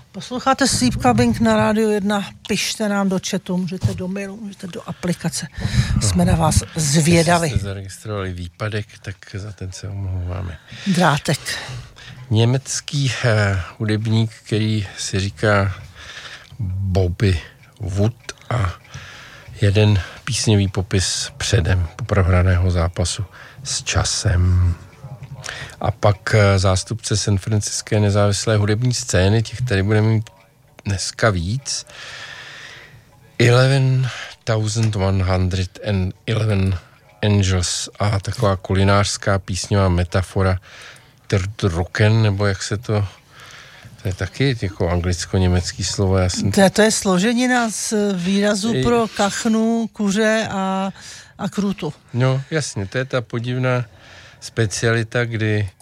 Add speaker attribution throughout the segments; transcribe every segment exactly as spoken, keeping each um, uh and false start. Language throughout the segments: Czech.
Speaker 1: Posloucháte Sleep Clubbing na Rádiu jedna, pište nám do chatu, můžete do mailu, můžete do aplikace. Jsme na vás zvědaví.
Speaker 2: Jestli jste zaregistrovali výpadek, tak za ten se omlouváme.
Speaker 1: Drátek.
Speaker 2: Německý eh, hudebník, který si říká Bobby Wood a jeden písňový popis předem po prohraného zápasu s časem. A pak zástupce San Franciské nezávislé hudební scény, těch tady budeme mít dneska víc. eleven thousand one hundred eleven Angels a taková kulinářská písňová metafora Trdrucken, nebo jak se to... To je taky jako anglicko-německý slovo. Já jsem...
Speaker 1: to, to je složenina z výrazu I... pro kachnu, kuře a, a krutu.
Speaker 2: No, jasně, to je ta podivná specialita, kdy e,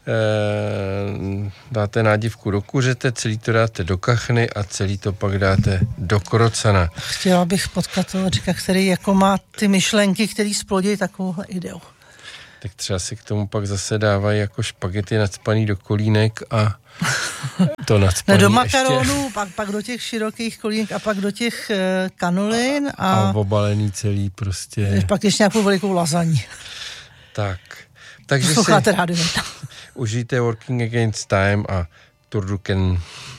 Speaker 2: dáte nádivku do kuřete, celý to dáte do kachny a celý to pak dáte do krocana.
Speaker 1: Chtěla bych potkat toho říka, který jako má ty myšlenky, který splodí takovouhle ideu.
Speaker 2: Tak třeba si k tomu pak zase dávají jako špagety nacpaný do kolínek a to nacpaný
Speaker 1: ne, do makaronů,
Speaker 2: ještě.
Speaker 1: pak, pak do těch širokých kolínek a pak do těch e, kanolin a...
Speaker 2: A obalený celý prostě.
Speaker 1: Pak ještě nějakou velikou lazaní.
Speaker 2: Tak. Takže
Speaker 1: Posloucháte
Speaker 2: si
Speaker 1: rádio.
Speaker 2: užijte Working Against Time a Turdrucken.